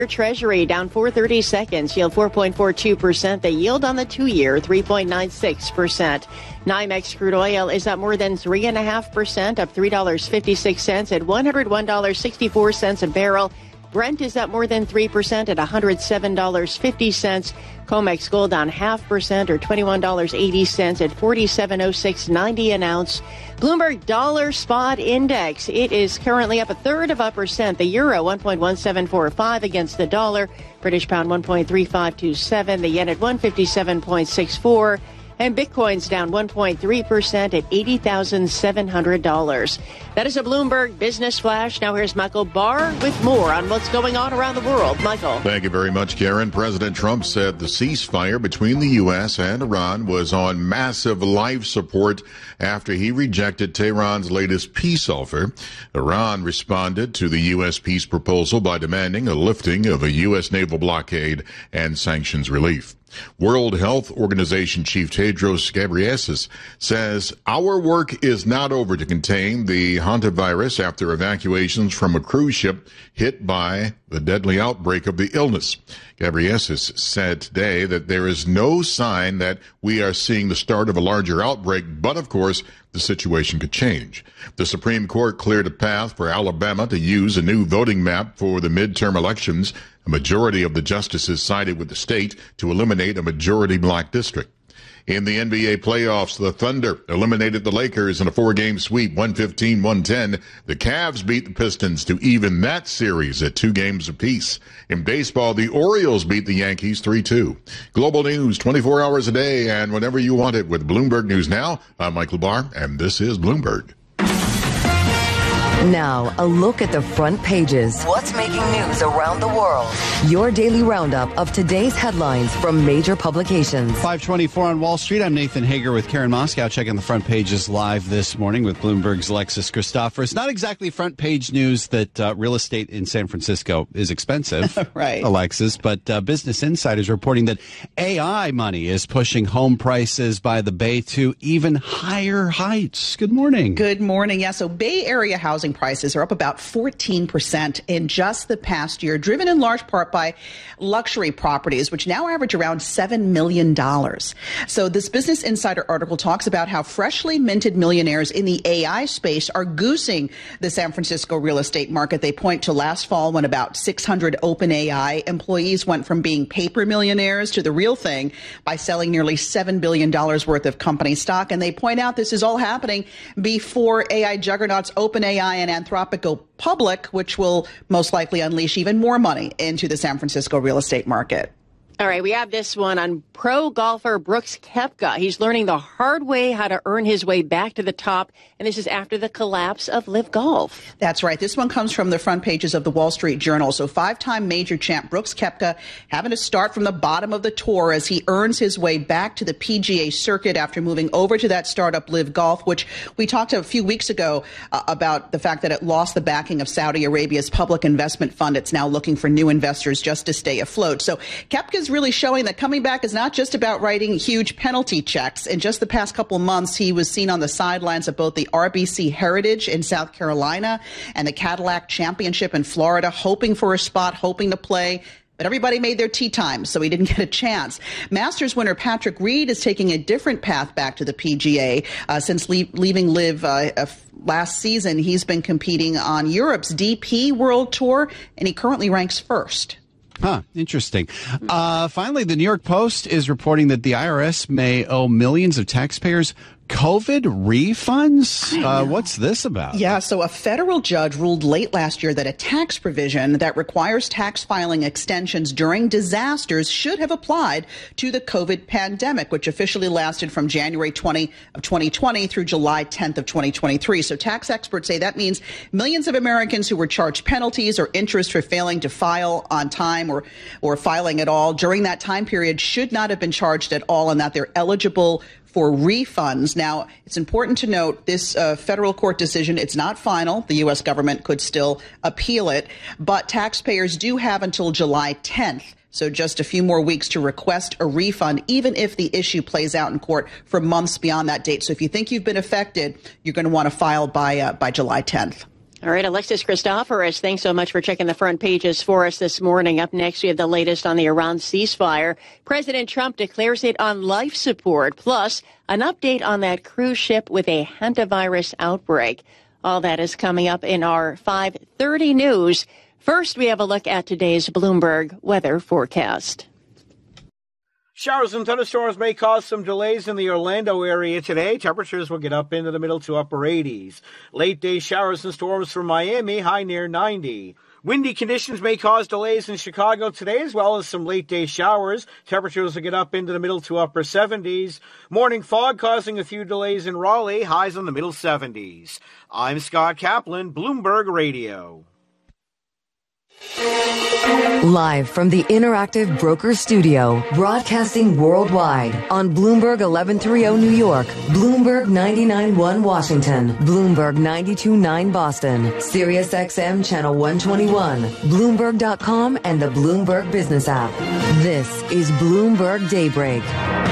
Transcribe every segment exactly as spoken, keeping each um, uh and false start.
Treasury down four thirty-seconds, yield four point four two percent. The yield on the two-year, three point nine six percent. NYMEX crude oil is up more than three point five percent, up three dollars and fifty-six cents at one hundred one dollars and sixty-four cents a barrel. Brent is up more than three percent at one hundred seven dollars and fifty cents. COMEX gold down half percent or twenty-one dollars and eighty cents at forty-seven oh six ninety an ounce. Bloomberg Dollar Spot Index, it is currently up a third of a percent. The euro one point one seven four five against the dollar. British pound one point three five two seven. The yen at one fifty-seven point six four. And Bitcoin's down one point three percent at eighty thousand seven hundred dollars. That is a Bloomberg Business Flash. Now here's Michael Barr with more on what's going on around the world. Michael. Thank you very much, Karen. President Trump said the ceasefire between the U S and Iran was on massive life support after he rejected Tehran's latest peace offer. Iran responded to the U S peace proposal by demanding a lifting of a U S naval blockade and sanctions relief. World Health Organization Chief Tedros Ghebreyesus says our work is not over to contain the hantavirus after evacuations from a cruise ship hit by the deadly outbreak of the illness. Ghebreyesus said today that there is no sign that we are seeing the start of a larger outbreak, but of course, the situation could change. The Supreme Court cleared a path for Alabama to use a new voting map for the midterm elections. A majority of the justices sided with the state to eliminate a majority black district. In the N B A playoffs, the Thunder eliminated the Lakers in a four-game sweep, one fifteen to one ten. The Cavs beat the Pistons to even that series at two games apiece. In baseball, the Orioles beat the Yankees three two. Global news twenty-four hours a day and whenever you want it with Bloomberg News Now. I'm Michael Barr, and this is Bloomberg. Now, a look at the front pages. What's making news around the world? Your daily roundup of today's headlines from major publications. five twenty-four on Wall Street. I'm Nathan Hager with Karen Moscow, checking the front pages live this morning with Bloomberg's Alexis Christopher. It's not exactly front page news that uh, real estate in San Francisco is expensive, right, Alexis, but uh, Business Insider is reporting that A I money is pushing home prices by the Bay to even higher heights. Good morning. Good morning. Yeah, so Bay Area housing prices are up about fourteen percent in just the past year, driven in large part by luxury properties, which now average around seven million dollars. So this Business Insider article talks about how freshly minted millionaires in the A I space are goosing the San Francisco real estate market. They point to last fall when about six hundred OpenAI employees went from being paper millionaires to the real thing by selling nearly seven billion dollars worth of company stock. And they point out this is all happening before A I juggernauts OpenAI and Anthropic go public, which will most likely unleash even more money into the San Francisco real estate market. All right, we have this one on pro golfer Brooks Koepka. He's learning the hard way how to earn his way back to the top, and this is after the collapse of Live Golf. That's right. This one comes from the front pages of the Wall Street Journal. So five-time major champ Brooks Koepka having to start from the bottom of the tour as he earns his way back to the P G A circuit after moving over to that startup Live Golf, which we talked a few weeks ago uh, about the fact that it lost the backing of Saudi Arabia's public investment fund. It's now looking for new investors just to stay afloat. So Koepka's really showing that coming back is not just about writing huge penalty checks. In just the past couple of months, he was seen on the sidelines of both the R B C Heritage in South Carolina and the Cadillac Championship in Florida, hoping for a spot, hoping to play. But everybody made their tee time, so he didn't get a chance. Masters winner Patrick Reed is taking a different path back to the P G A. Uh, since leave, leaving Live uh, uh, last season, he's been competing on Europe's D P World Tour, and he currently ranks first. Huh, interesting. Uh, finally, the New York Post is reporting that the I R S may owe millions of taxpayers COVID refunds? Uh, what's this about? Yeah, so a federal judge ruled late last year that a tax provision that requires tax filing extensions during disasters should have applied to the COVID pandemic, which officially lasted from January twentieth of twenty twenty through July tenth of twenty twenty-three. So tax experts say that means millions of Americans who were charged penalties or interest for failing to file on time or, or filing at all during that time period should not have been charged at all, and that they're eligible for refunds. Now, it's important to note this uh, federal court decision, it's not final. The U S government could still appeal it, but taxpayers do have until July tenth. So just a few more weeks to request a refund, even if the issue plays out in court for months beyond that date. So if you think you've been affected, you're going to want to file by uh, by July tenth. All right, Alexis Christoforous, thanks so much for checking the front pages for us this morning. Up next, we have the latest on the Iran ceasefire. President Trump declares it on life support, plus an update on that cruise ship with a hantavirus outbreak. All that is coming up in our five thirty news. First, we have a look at today's Bloomberg weather forecast. Showers and thunderstorms may cause some delays in the Orlando area today. Temperatures will get up into the middle to upper eighties. Late day showers and storms from Miami, high near ninety. Windy conditions may cause delays in Chicago today, as well as some late day showers. Temperatures will get up into the middle to upper seventies. Morning fog causing a few delays in Raleigh, highs in the middle seventies. I'm Scott Kaplan, Bloomberg Radio. Live from the Interactive Broker Studio, broadcasting worldwide on Bloomberg eleven thirty New York, Bloomberg ninety-nine point one Washington, Bloomberg ninety-two point nine Boston, Sirius X M Channel one twenty-one, Bloomberg dot com, and the Bloomberg Business app. This is Bloomberg Daybreak.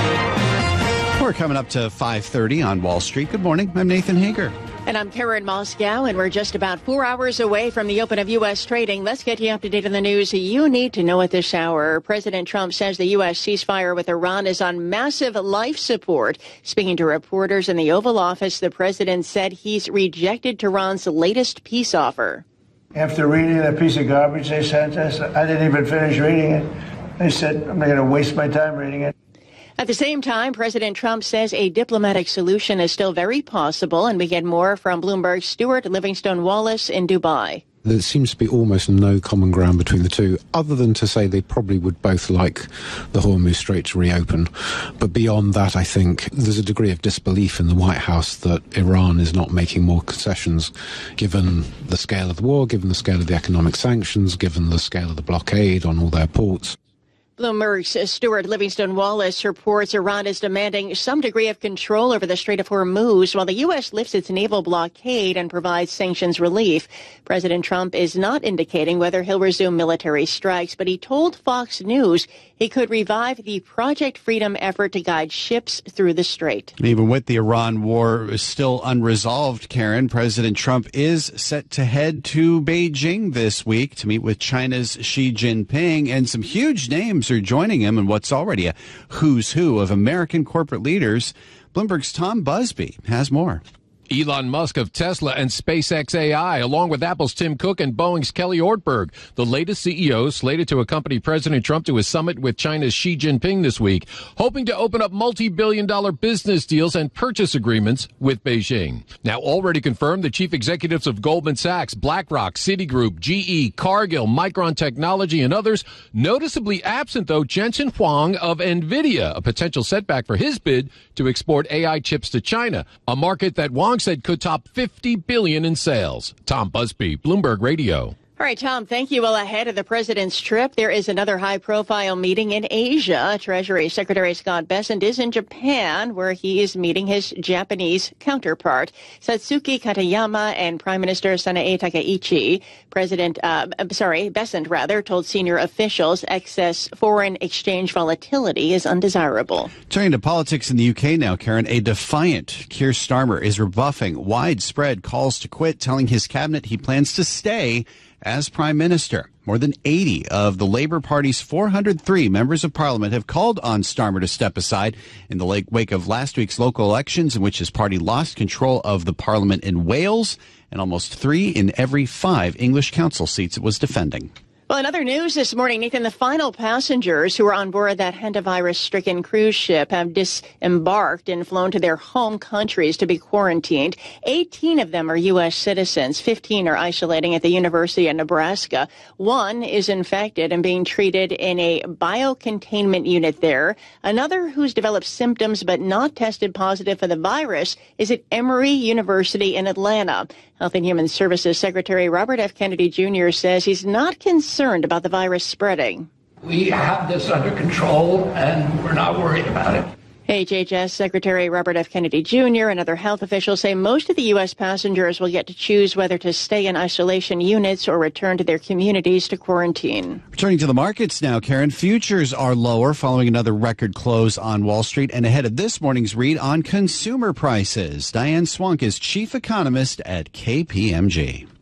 We're coming up to five thirty on Wall Street. Good morning. I'm Nathan Hager. And I'm Karen Moscow, and we're just about four hours away from the open of U S trading. Let's get you up to date on the news you need to know at this hour. President Trump says the U S ceasefire with Iran is on massive life support. Speaking to reporters in the Oval Office, the president said he's rejected Tehran's latest peace offer. After reading that piece of garbage they sent us, I didn't even finish reading it. They said, I'm not going to waste my time reading it. At the same time, President Trump says a diplomatic solution is still very possible, and we get more from Bloomberg's Stuart Livingstone Wallace in Dubai. There seems to be almost no common ground between the two, other than to say they probably would both like the Hormuz Strait to reopen. But beyond that, I think there's a degree of disbelief in the White House that Iran is not making more concessions, given the scale of the war, given the scale of the economic sanctions, given the scale of the blockade on all their ports. Bloomberg's Stuart Livingstone Wallace reports Iran is demanding some degree of control over the Strait of Hormuz while the U S lifts its naval blockade and provides sanctions relief. President Trump is not indicating whether he'll resume military strikes, but he told Fox News he could revive the Project Freedom effort to guide ships through the strait. Even with the Iran war still unresolved, Karen, President Trump is set to head to Beijing this week to meet with China's Xi Jinping, and some huge names are joining him in what's already a who's who of American corporate leaders. Bloomberg's Tom Busby has more. Elon Musk of Tesla and SpaceX A I, along with Apple's Tim Cook and Boeing's Kelly Ortberg, the latest C E Os slated to accompany President Trump to his summit with China's Xi Jinping this week, hoping to open up multi-billion dollar business deals and purchase agreements with Beijing. Now, already confirmed, the chief executives of Goldman Sachs, BlackRock, Citigroup, G E, Cargill, Micron Technology, and others. Noticeably absent, though, Jensen Huang of NVIDIA, a potential setback for his bid to export A I chips to China, a market that Huang said could top fifty billion dollars in sales. Tom Busby, Bloomberg Radio. All right, Tom, thank you. Well, ahead of the president's trip, there is another high-profile meeting in Asia. Treasury Secretary Scott Bessent is in Japan, where he is meeting his Japanese counterpart, Satsuki Katayama, and Prime Minister Sanae Takaichi. President, uh, I'm sorry, Bessent, rather, told senior officials excess foreign exchange volatility is undesirable. Turning to politics in the U K now, Karen, a defiant Keir Starmer is rebuffing widespread calls to quit, telling his cabinet he plans to stay as Prime Minister. More than eighty of the Labour Party's four hundred three members of Parliament have called on Starmer to step aside in the wake of last week's local elections, in which his party lost control of the Parliament in Wales and almost three in every five English council seats it was defending. Well, in other news this morning, Nathan, the final passengers who were on board that hantavirus-stricken cruise ship have disembarked and flown to their home countries to be quarantined. eighteen of them are U S citizens. fifteen are isolating at the University of Nebraska. One is infected and being treated in a biocontainment unit there. Another, who's developed symptoms but not tested positive for the virus, is at Emory University in Atlanta. Health and Human Services Secretary Robert F. Kennedy Junior says he's not concerned about the virus spreading. We have this under control, and we're not worried about it. H H S Secretary Robert F. Kennedy Junior and other health officials say most of the U S passengers will get to choose whether to stay in isolation units or return to their communities to quarantine. Returning to the markets now, Karen, futures are lower following another record close on Wall Street and ahead of this morning's read on consumer prices. Diane Swunk is chief economist at K P M G.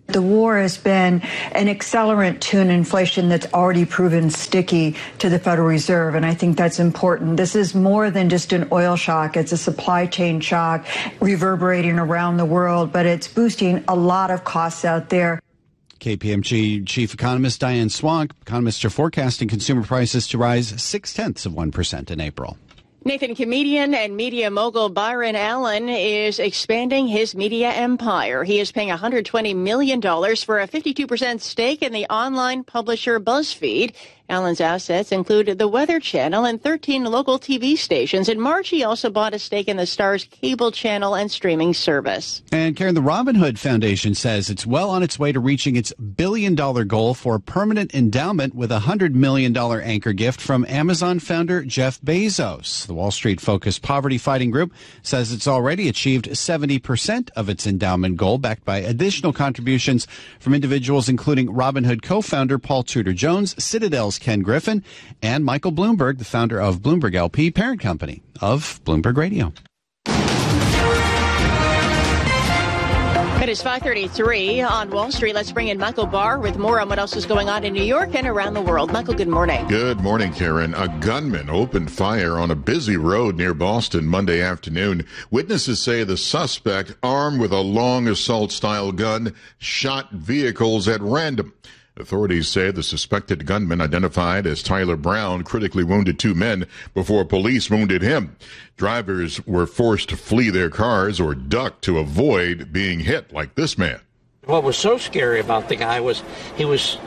The war has been an accelerant to an inflation that's already proven sticky to the Federal Reserve, and I think that's important. This is more than just an oil shock. It's a supply chain shock reverberating around the world, but it's boosting a lot of costs out there. K P M G chief economist Diane Swonk. Economists are forecasting consumer prices to rise six-tenths of one percent in April. Nathan comedian and media mogul Byron Allen is expanding his media empire. He is paying one hundred twenty million dollars for a fifty-two percent stake in the online publisher BuzzFeed. Allen's assets include the Weather Channel and thirteen local T V stations. In March, he also bought a stake in the Star's cable channel and streaming service. And Karen, the Robin Hood Foundation says it's well on its way to reaching its billion-dollar goal for a permanent endowment with a one hundred million dollars anchor gift from Amazon founder Jeff Bezos. The Wall Street-focused poverty-fighting group says it's already achieved seventy percent of its endowment goal, backed by additional contributions from individuals including Robin Hood co-founder Paul Tudor Jones, Citadel's Ken Griffin, and Michael Bloomberg, the founder of Bloomberg L P, parent company of Bloomberg Radio. It is five thirty-three on Wall Street. Let's bring in Michael Barr with more on what else is going on in New York and around the world. Michael, good morning. Good morning, Karen. A gunman opened fire on a busy road near Boston Monday afternoon. Witnesses say the suspect, armed with a long assault-style gun, shot vehicles at random. Authorities say the suspected gunman, identified as Tyler Brown, critically wounded two men before police wounded him. Drivers were forced to flee their cars or duck to avoid being hit like this man. What was so scary about the guy was he was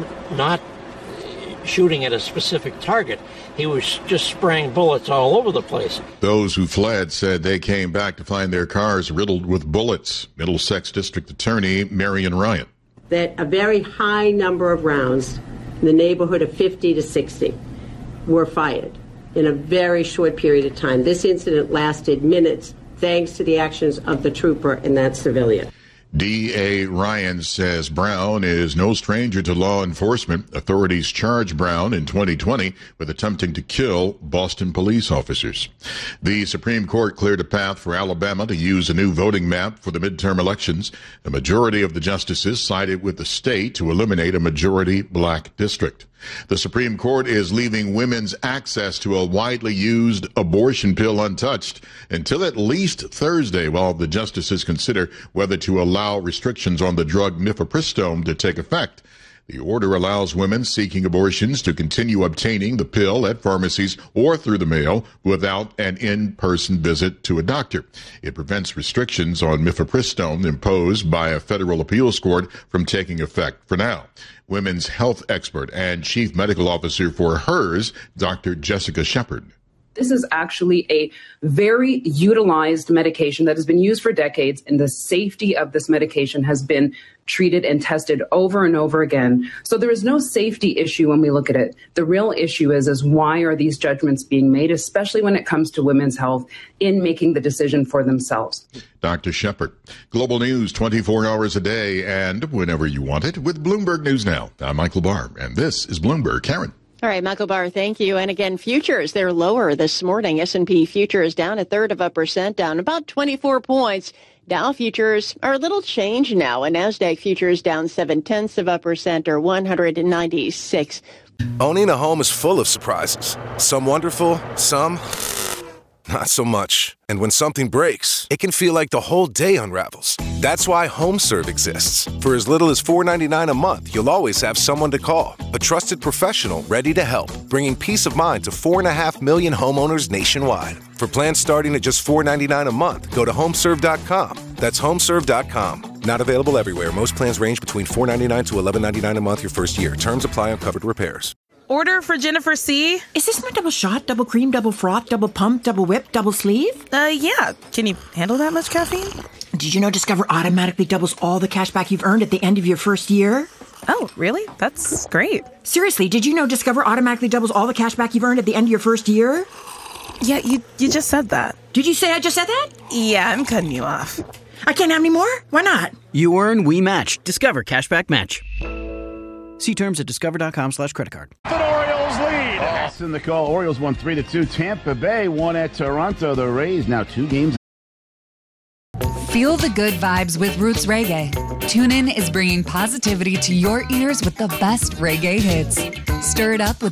not shooting at a specific target. He was just spraying bullets all over the place. Those who fled said they came back to find their cars riddled with bullets. Middlesex District Attorney Marion Ryan. That a very high number of rounds, in the neighborhood of fifty to sixty, were fired in a very short period of time. This incident lasted minutes, thanks to the actions of the trooper and that civilian. D A Ryan says Brown is no stranger to law enforcement. Authorities charged Brown in twenty twenty with attempting to kill Boston police officers. The Supreme Court cleared a path for Alabama to use a new voting map for the midterm elections. A majority of the justices sided with the state to eliminate a majority black district. The Supreme Court is leaving women's access to a widely used abortion pill untouched until at least Thursday, while the justices consider whether to allow restrictions on the drug mifepristone to take effect. The order allows women seeking abortions to continue obtaining the pill at pharmacies or through the mail without an in-person visit to a doctor. It prevents restrictions on mifepristone imposed by a federal appeals court from taking effect for now. Women's health expert and chief medical officer for HERS, Doctor Jessica Shepard. This is actually a very utilized medication that has been used for decades, and the safety of this medication has been treated and tested over and over again. So there is no safety issue when we look at it. The real issue is, is why are these judgments being made, especially when it comes to women's health in making the decision for themselves. Doctor Shepard. Global news twenty-four hours a day and whenever you want it with Bloomberg News Now. I'm Michael Barr, and this is Bloomberg. Karen. All right, Michael Barr, thank you. And again, futures, they're lower this morning. S and P futures down a third of a percent, down about twenty-four points. Dow futures are a little changed now, and NASDAQ futures down seven-tenths of a percent, or one hundred ninety-six. Owning a home is full of surprises. Some wonderful, some not so much. And when something breaks, it can feel like the whole day unravels. That's why HomeServe exists. For as little as four dollars and ninety-nine cents a month, you'll always have someone to call. A trusted professional ready to help, bringing peace of mind to four point five million homeowners nationwide. For plans starting at just four dollars and ninety-nine cents a month, go to homeserve dot com. That's homeserve dot com. Not available everywhere. Most plans range between four dollars and ninety-nine cents to eleven dollars and ninety-nine cents a month your first year. Terms apply on covered repairs. Order for Jennifer C. Is this my double shot, double cream, double froth, double pump, double whip, double sleeve? Uh, yeah. Can you handle that much caffeine? Did you know Discover automatically doubles all the cash back you've earned at the end of your first year? Oh, really? That's great. Seriously, did you know Discover automatically doubles all the cash back you've earned at the end of your first year? Yeah, you you just said that. Did you say I just said that? Yeah, I'm cutting you off. I can't have any more? Why not? You earn, we match. Discover Cashback Match. See terms at discover.com slash credit card. The Orioles lead. That's in the call. Orioles won three to two. Tampa Bay won at Toronto. The Rays now two games. Feel the good vibes with Roots Reggae. TuneIn is bringing positivity to your ears with the best reggae hits. Stir it up with